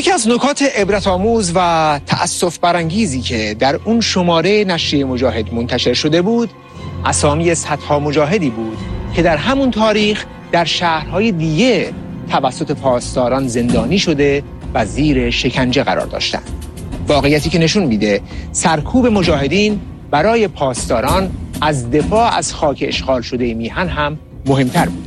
یکی از نکات عبرت آموز و تأسف برانگیزی که در اون شماره نشریه مجاهد منتشر شده بود، اسامی صدها مجاهدی بود که در همون تاریخ در شهرهای دیگه توسط پاسداران زندانی شده و زیر شکنجه قرار داشتند. واقعیتی که نشون میده سرکوب مجاهدین برای پاسداران از دفاع از خاک اشغال شده میهن هم مهمتر بود.